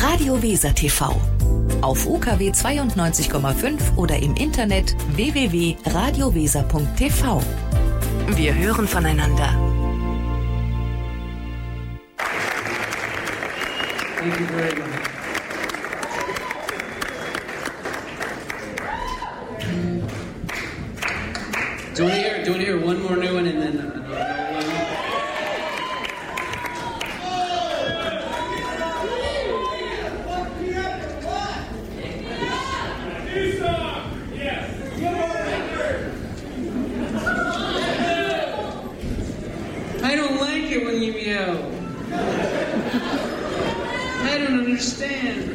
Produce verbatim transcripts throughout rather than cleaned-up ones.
Radio Weser T V. Auf U K W zweiundneunzig Komma fünf oder im Internet w w w punkt radio weser punkt t v. Wir hören voneinander. Thank you very much. Do you want to hear, do you want to hear one more new one and then another one? I don't like it when you yell. I don't understand.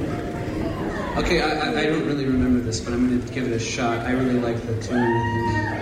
Okay, I, I don't really remember this, but I'm going to give it a shot. I really like the tune.